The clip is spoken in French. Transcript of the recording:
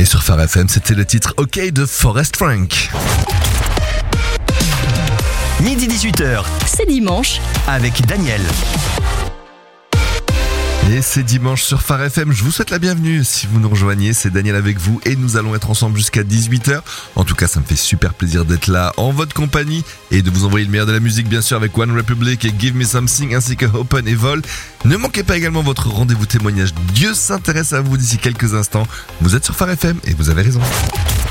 Et sur Phare FM, c'était le titre OK de Forest Frank. Midi 18h, C'est dimanche. avec Daniel. Et c'est dimanche sur Phare FM, je vous souhaite la bienvenue. Si vous nous rejoignez, c'est Daniel avec vous et nous allons être ensemble jusqu'à 18h. En tout cas, ça me fait super plaisir d'être là en votre compagnie et de vous envoyer le meilleur de la musique, bien sûr, avec One Republic et Give Me Something ainsi que Open et Vol. Ne manquez pas également votre rendez-vous témoignage. Dieu s'intéresse à vous d'ici quelques instants. Vous êtes sur Phare FM et vous avez raison.